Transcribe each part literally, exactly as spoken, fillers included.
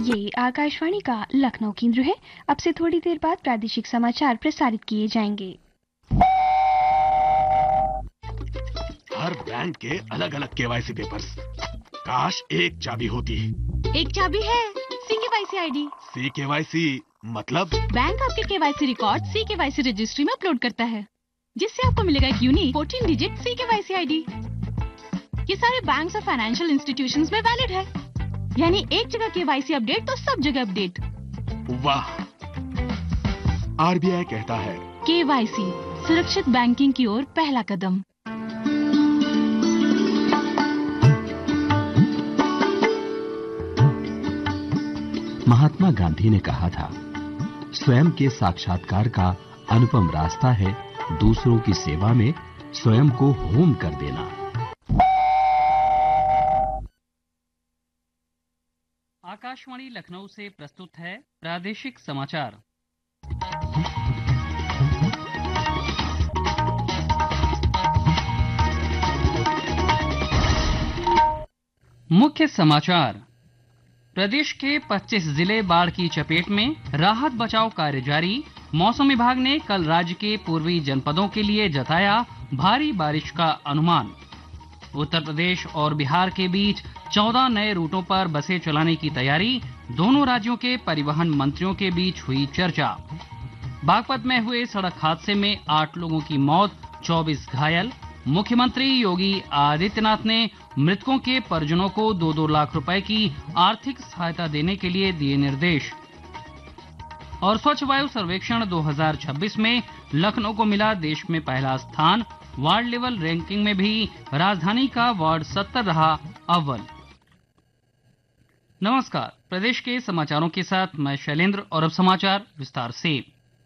ये आकाशवाणी का लखनऊ केंद्र है। अब से थोड़ी देर बाद प्रादेशिक समाचार प्रसारित किए जाएंगे। हर बैंक के अलग अलग केवाईसी पेपर्स, काश एक चाबी होती। एक चाबी है, सी केवाईसी आईडी। सी केवाईसी मतलब? बैंक आपके केवाईसी रिकॉर्ड सी केवाईसी रजिस्ट्री में अपलोड करता है, जिससे आपको मिलेगा एक यूनिक फोर्टीन डिजिट सी केवाईसी आईडी। ये सारे बैंक्स और फाइनेंशियल इंस्टीट्यूशंस में वैलिड है, यानी एक जगह केवाईसी अपडेट तो सब जगह अपडेट। वाह! आरबीआई कहता है केवाईसी सुरक्षित बैंकिंग की ओर पहला कदम। महात्मा गांधी ने कहा था, स्वयं के साक्षात्कार का अनुपम रास्ता है दूसरों की सेवा में स्वयं को होम कर देना। आकाशवाणी लखनऊ से प्रस्तुत है प्रादेशिक समाचार। मुख्य समाचार। प्रदेश के पच्चीस जिले बाढ़ की चपेट में, राहत बचाव कार्य जारी। मौसम विभाग ने कल राज्य के पूर्वी जनपदों के लिए जताया भारी बारिश का अनुमान। उत्तर प्रदेश और बिहार के बीच चौदह नए रूटों पर बसें चलाने की तैयारी। दोनों राज्यों के परिवहन मंत्रियों के बीच हुई चर्चा। बागपत में हुए सड़क हादसे में आठ लोगों की मौत, चौबीस घायल। मुख्यमंत्री योगी आदित्यनाथ ने मृतकों के परिजनों को दो दो लाख रुपए की आर्थिक सहायता देने के लिए दिए निर्देश। और स्वच्छ वायु सर्वेक्षण दो हज़ार छब्बीस में लखनऊ को मिला देश में पहला स्थान। वार्ड लेवल रैंकिंग में भी राजधानी का वार्ड सत्तर रहा अव्वल। नमस्कार, प्रदेश के समाचारों के साथ मैं शैलेंद्र और अब समाचार विस्तार से।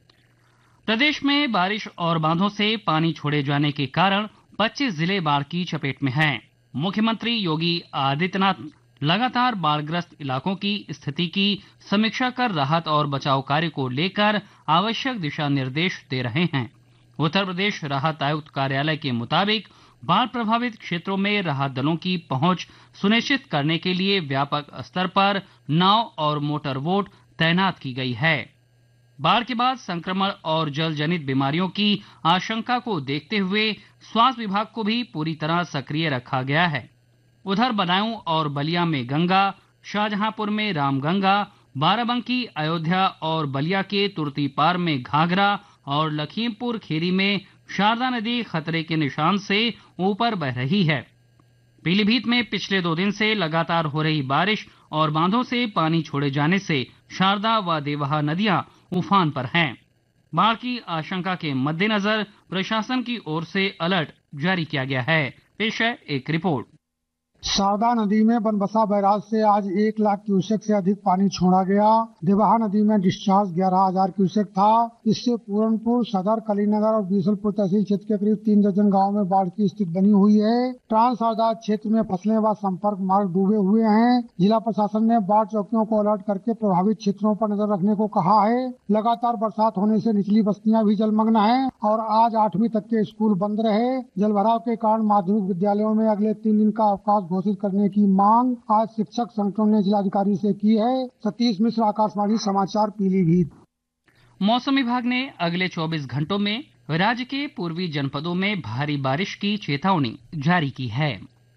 प्रदेश में बारिश और बांधों से पानी छोड़े जाने के कारण पच्चीस जिले बाढ़ की चपेट में हैं। मुख्यमंत्री योगी आदित्यनाथ लगातार बाढ़ग्रस्त इलाकों की स्थिति की समीक्षा कर राहत और बचाव कार्य को लेकर आवश्यक दिशा निर्देश दे रहे हैं। उत्तर प्रदेश राहत आयुक्त कार्यालय के मुताबिक बाढ़ प्रभावित क्षेत्रों में राहत दलों की पहुंच सुनिश्चित करने के लिए व्यापक स्तर पर नाव और मोटर बोट तैनात की गई है। बाढ़ के बाद संक्रमण और जल जनित बीमारियों की आशंका को देखते हुए स्वास्थ्य विभाग को भी पूरी तरह सक्रिय रखा गया है। उधर बदायूं और बलिया में गंगा, शाहजहांपुर में रामगंगा, बाराबंकी, अयोध्या और बलिया के तुर्तीपार में घाघरा और लखीमपुर खीरी में शारदा नदी खतरे के निशान से ऊपर बह रही है। पीलीभीत में पिछले दो दिन से लगातार हो रही बारिश और बांधों से पानी छोड़े जाने से शारदा व देवहा नदियां उफान पर हैं। बाढ़ की आशंका के मद्देनजर प्रशासन की ओर से अलर्ट जारी किया गया है। पेश है एक रिपोर्ट। शारदा नदी में बनबसा बैराज से आज एक लाख क्यूसेक से अधिक पानी छोड़ा गया। देवहा नदी में डिस्चार्ज ग्यारह हजार क्यूसेक था। इससे पूरनपुर, सदर, कलीनगर और बीसलपुर तहसील क्षेत्र के करीब तीन दर्जन गाँव में बाढ़ की स्थिति बनी हुई है। ट्रांस शारदा क्षेत्र में फसलें व संपर्क मार्ग डूबे हुए हैं। जिला प्रशासन ने बाढ़ चौकियों को अलर्ट करके प्रभावित क्षेत्रों पर नजर रखने को कहा है। लगातार बरसात होने से निचली बस्तियां भी जलमग्न है और आज आठवीं तक के स्कूल बंद रहे। जलभराव के कारण माध्यमिक विद्यालयों में अगले तीन दिन का अवकाश घोषित करने की मांग आज शिक्षक संगठनों ने जिलाधिकारी से की है। सतीश मिश्र, आकाशवाणी समाचार, पीलीभीत। मौसम विभाग ने अगले चौबीस घंटों में राज्य के पूर्वी जनपदों में भारी बारिश की चेतावनी जारी की है।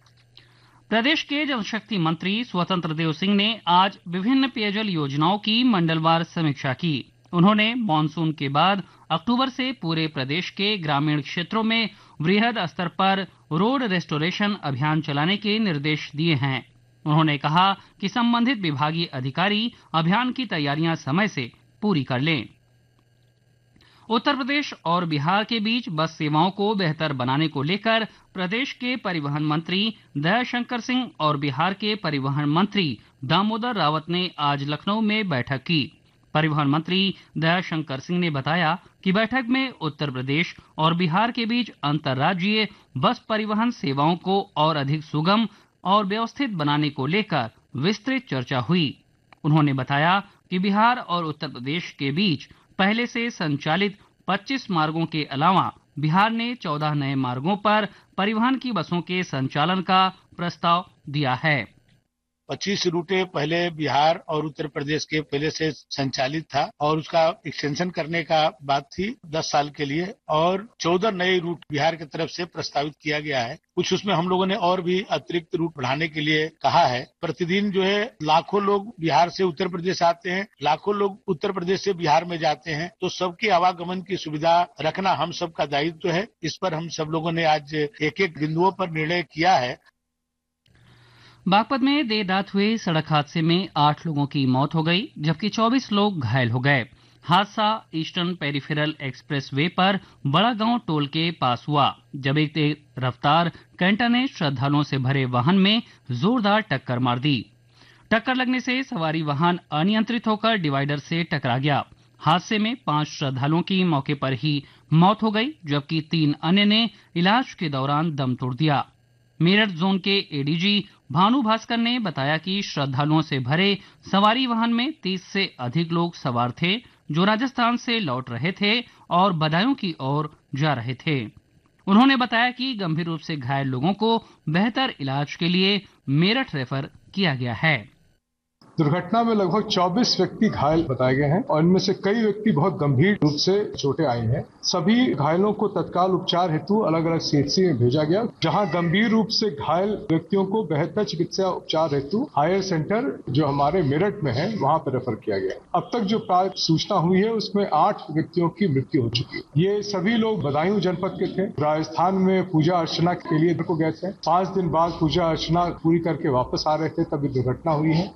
प्रदेश के जल शक्ति मंत्री स्वतंत्र देव सिंह ने आज विभिन्न पेयजल योजनाओं की मंडलवार समीक्षा की। उन्होंने मानसून के बाद अक्टूबर से पूरे प्रदेश के ग्रामीण क्षेत्रों में वृहद स्तर पर रोड रेस्टोरेशन अभियान चलाने के निर्देश दिए हैं। उन्होंने कहा कि संबंधित विभागीय अधिकारी अभियान की तैयारियां समय से पूरी कर लें। उत्तर प्रदेश और बिहार के बीच बस सेवाओं को बेहतर बनाने को लेकर प्रदेश के परिवहन मंत्री दयाशंकर सिंह और बिहार के परिवहन मंत्री दामोदर रावत ने आज लखनऊ में बैठक की। परिवहन मंत्री दयाशंकर सिंह ने बताया कि बैठक में उत्तर प्रदेश और बिहार के बीच अंतर्राज्यीय बस परिवहन सेवाओं को और अधिक सुगम और व्यवस्थित बनाने को लेकर विस्तृत चर्चा हुई। उन्होंने बताया कि बिहार और उत्तर प्रदेश के बीच पहले से संचालित पच्चीस मार्गों के अलावा बिहार ने चौदह नए मार्गों पर परिवहन की बसों के संचालन का प्रस्ताव दिया है। पच्चीस रूटे पहले बिहार और उत्तर प्रदेश के पहले से संचालित था और उसका एक्सटेंशन करने का बात थी दस साल के लिए और चौदह नए रूट बिहार की तरफ से प्रस्तावित किया गया है। कुछ उसमें हम लोगों ने और भी अतिरिक्त रूट बढ़ाने के लिए कहा है। प्रतिदिन जो है लाखों लोग बिहार से उत्तर प्रदेश आते हैं, लाखों लोग उत्तर प्रदेश से बिहार में जाते हैं, तो सबके आवागमन की सुविधा रखना हम सबका दायित्व है। इस पर हम सब लोगों ने आज एक एक बिंदुओं पर निर्णय किया है। बागपत में देर रात हुए सड़क हादसे में आठ लोगों की मौत हो गई, जबकि चौबीस लोग घायल हो गए। हादसा ईस्टर्न पेरिफेरल एक्सप्रेस वे पर बड़ा गांव टोल के पास हुआ, जब एक तेज रफ्तार कैंटर ने श्रद्धालुओं से भरे वाहन में जोरदार टक्कर मार दी। टक्कर लगने से सवारी वाहन अनियंत्रित होकर डिवाइडर से टकरा गया। हादसे में पांच श्रद्धालुओं की मौके पर ही मौत हो गई, जबकि तीन अन्य ने इलाज के दौरान दम तोड़ दिया। मेरठ जोन के एडीजी भानु भास्कर ने बताया कि श्रद्धालुओं से भरे सवारी वाहन में तीस से अधिक लोग सवार थे, जो राजस्थान से लौट रहे थे और बदायूं की ओर जा रहे थे। उन्होंने बताया कि गंभीर रूप से घायल लोगों को बेहतर इलाज के लिए मेरठ रेफर किया गया है। दुर्घटना में लगभग चौबीस व्यक्ति घायल बताए गए हैं और इनमें से कई व्यक्ति बहुत गंभीर रूप से चोटें आई हैं। सभी घायलों को तत्काल उपचार हेतु अलग अलग सीएचसी में भेजा गया, जहां गंभीर रूप से घायल व्यक्तियों को बेहतर चिकित्सा उपचार हेतु हायर सेंटर जो हमारे मेरठ में है वहां पर रेफर किया गया। अब तक जो प्राप्त सूचना हुई है उसमें आठ व्यक्तियों की मृत्यु हो चुकी है। ये सभी लोग बदायूं जनपद के थे, राजस्थान में पूजा अर्चना के लिए को गए थे। पांच दिन बाद पूजा अर्चना पूरी करके वापस आ रहे थे तभी दुर्घटना हुई है।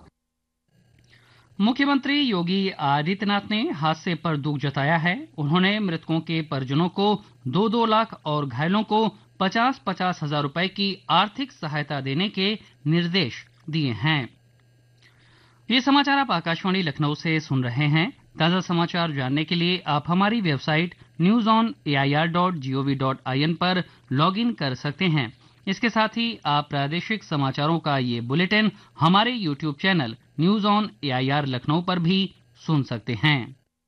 मुख्यमंत्री योगी आदित्यनाथ ने हादसे पर दुख जताया है। उन्होंने मृतकों के परिजनों को दो दो लाख और घायलों को पचास पचास हजार रुपए की आर्थिक सहायता देने के निर्देश दिए हैं। ये समाचार आप आकाशवाणी लखनऊ से सुन रहे हैं। ताजा समाचार जानने के लिए आप हमारी website news on A I R dot G O V dot I N पर लॉग इन कर सकते हैं। इसके साथ ही आप प्रादेशिक समाचारों का ये बुलेटिन हमारे YouTube channel news on A I R Lucknow पर भी सुन सकते हैं।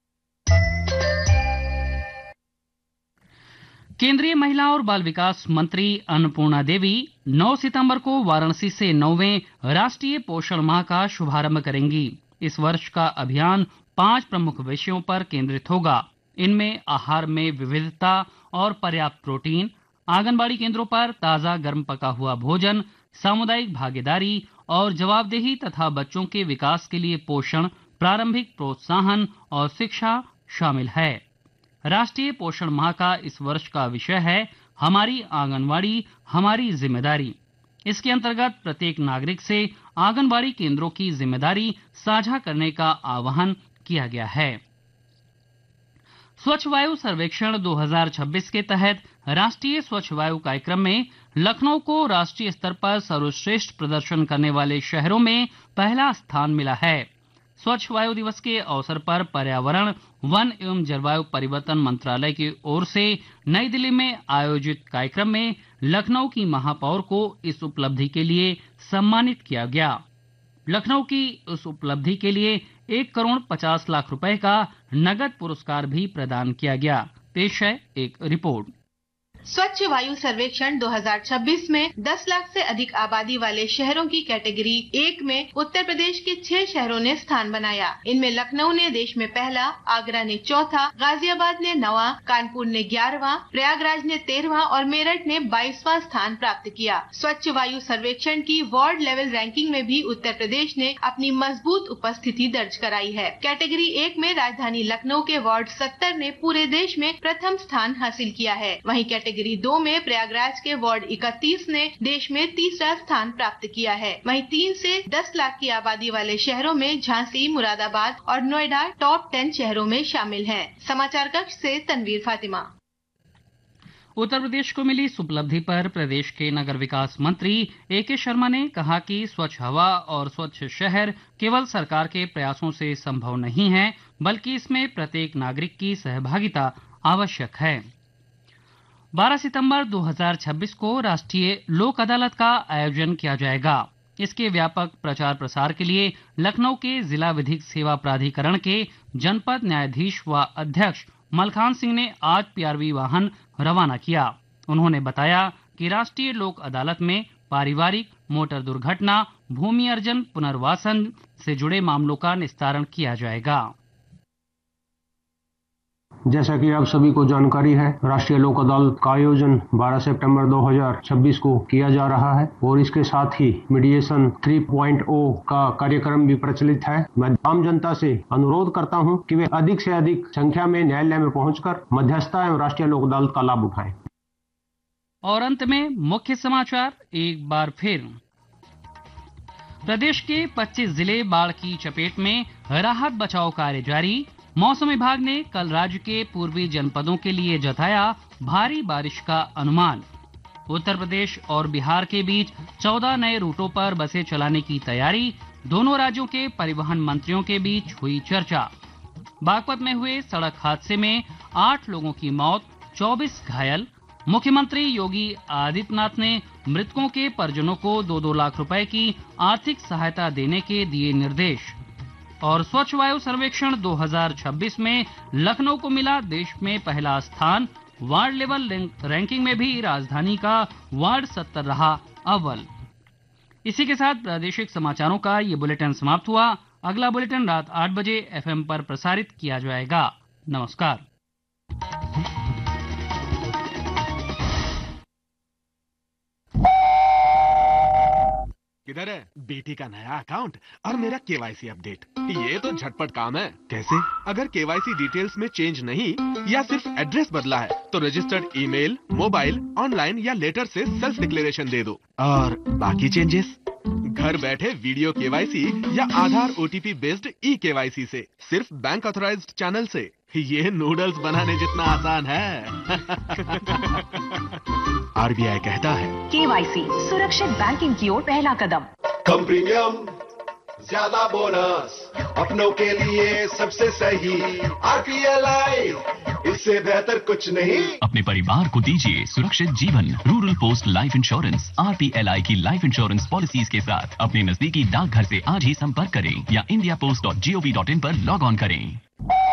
केंद्रीय महिला और बाल विकास मंत्री अन्नपूर्णा देवी नौ सितंबर को वाराणसी से नौवें राष्ट्रीय पोषण माह का शुभारंभ करेंगी। इस वर्ष का अभियान पांच प्रमुख विषयों पर केंद्रित होगा। इनमें आहार में विविधता और पर्याप्त प्रोटीन, आंगनबाड़ी केंद्रों पर ताजा गर्म पका हुआ भोजन, सामुदायिक भागीदारी और जवाबदेही तथा बच्चों के विकास के लिए पोषण, प्रारंभिक प्रोत्साहन और शिक्षा शामिल है। राष्ट्रीय पोषण माह का इस वर्ष का विषय है हमारी आंगनबाड़ी हमारी जिम्मेदारी। इसके अंतर्गत प्रत्येक नागरिक से आंगनबाड़ी केंद्रों की जिम्मेदारी साझा करने का आह्वान किया गया है। स्वच्छ वायु सर्वेक्षण दो हज़ार छब्बीस के तहत राष्ट्रीय स्वच्छ वायु कार्यक्रम में लखनऊ को राष्ट्रीय स्तर पर सर्वश्रेष्ठ प्रदर्शन करने वाले शहरों में पहला स्थान मिला है। स्वच्छ वायु दिवस के अवसर पर पर्यावरण, वन एवं जलवायु परिवर्तन मंत्रालय की ओर से नई दिल्ली में आयोजित कार्यक्रम में लखनऊ की महापौर को इस उपलब्धि के लिए सम्मानित किया गया। लखनऊ की इस उपलब्धि के लिए एक करोड़ पचास लाख रुपए का नगद पुरस्कार भी प्रदान किया गया। पेश है एक रिपोर्ट। स्वच्छ वायु सर्वेक्षण दो हज़ार छब्बीस में दस लाख से अधिक आबादी वाले शहरों की कैटेगरी एक में उत्तर प्रदेश के छह शहरों ने स्थान बनाया। इनमें लखनऊ ने देश में पहला, आगरा ने चौथा, गाजियाबाद ने नवा, कानपुर ने ग्यारहवां, प्रयागराज ने तेरहवां और मेरठ ने बाईसवां स्थान प्राप्त किया। स्वच्छ वायु सर्वेक्षण की वार्ड लेवल रैंकिंग में भी उत्तर प्रदेश ने अपनी मजबूत उपस्थिति दर्ज कराई है। कैटेगरी एक में राजधानी लखनऊ के वार्ड सत्तर ने पूरे देश में प्रथम स्थान हासिल किया है। वहीं कैटेगरी दो में प्रयागराज के वार्ड इकतीस ने देश में तीसरा स्थान प्राप्त किया है। वहीं तीन से दस लाख की आबादी वाले शहरों में झांसी, मुरादाबाद और नोएडा टॉप टेन शहरों में शामिल हैं। समाचार कक्ष से तनवीर फातिमा। उत्तर प्रदेश को मिली इस उपलब्धि पर प्रदेश के नगर विकास मंत्री ए के शर्मा ने कहा कि स्वच्छ हवा और स्वच्छ शहर केवल सरकार के प्रयासों से संभव नहीं है, बल्कि इसमें प्रत्येक नागरिक की सहभागिता आवश्यक है। बारह सितंबर दो हज़ार छब्बीस को राष्ट्रीय लोक अदालत का आयोजन किया जाएगा। इसके व्यापक प्रचार प्रसार के लिए लखनऊ के जिला विधिक सेवा प्राधिकरण के जनपद न्यायाधीश व अध्यक्ष मलखान सिंह ने आज पीआरवी वाहन रवाना किया। उन्होंने बताया कि राष्ट्रीय लोक अदालत में पारिवारिक, मोटर दुर्घटना, भूमि अर्जन, पुनर्वासन से जुड़े मामलों का निस्तारण किया जाएगा। जैसा कि आप सभी को जानकारी है, राष्ट्रीय लोक अदालत का आयोजन बारह सितंबर दो हज़ार छब्बीस को किया जा रहा है और इसके साथ ही मीडिएशन तीन पॉइंट ज़ीरो का कार्यक्रम भी प्रचलित है। मैं आम जनता से अनुरोध करता हूं कि वे अधिक से अधिक संख्या में न्यायालय में पहुंचकर मध्यस्थता एवं राष्ट्रीय लोक अदालत का लाभ उठाएं। और अंत में मुख्य समाचार एक बार फिर। प्रदेश के पच्चीस जिले बाढ़ की चपेट में, राहत बचाव कार्य जारी। मौसम विभाग ने कल राज्य के पूर्वी जनपदों के लिए जताया भारी बारिश का अनुमान। उत्तर प्रदेश और बिहार के बीच चौदह नए रूटों पर बसें चलाने की तैयारी। दोनों राज्यों के परिवहन मंत्रियों के बीच हुई चर्चा। बागपत में हुए सड़क हादसे में आठ लोगों की मौत, चौबीस घायल। मुख्यमंत्री योगी आदित्यनाथ ने मृतकों के परिजनों को दो दो लाख रुपए की आर्थिक सहायता देने के दिए निर्देश। और स्वच्छ वायु सर्वेक्षण दो हज़ार छब्बीस में लखनऊ को मिला देश में पहला स्थान। वार्ड लेवल रैंकिंग में भी राजधानी का वार्ड सत्तर रहा अव्वल। इसी के साथ प्रादेशिक समाचारों का ये बुलेटिन समाप्त हुआ। अगला बुलेटिन रात आठ बजे एफएम पर प्रसारित किया जाएगा। नमस्कार। किधर है? बेटी का नया अकाउंट और मेरा केवाईसी अपडेट। ये तो झटपट काम है। कैसे? अगर केवाईसी डिटेल्स में चेंज नहीं या सिर्फ एड्रेस बदला है तो रजिस्टर्ड ईमेल, मोबाइल, ऑनलाइन या लेटर से सेल्फ डिक्लेरेशन दे दो। और बाकी चेंजेस घर बैठे वीडियो केवाईसी या आधार ओटीपी बेस्ड ई केवाईसी से, सिर्फ बैंक ऑथराइज्ड चैनल से। ये नूडल्स बनाने जितना आसान है। आरबीआई कहता है केवाईसी सुरक्षित बैंकिंग की ओर पहला कदम। कम प्रीमियम, ज्यादा बोनस, अपनों के लिए सबसे सही। आरपीएलआई, इससे बेहतर कुछ नहीं। अपने परिवार को दीजिए सुरक्षित जीवन। Rural post life insurance RPLI की लाइफ इंश्योरेंस पॉलिसीज के साथ अपने नजदीकी डाकघर से आज ही संपर्क करें या India post dot G O V dot in पर लॉग ऑन करें।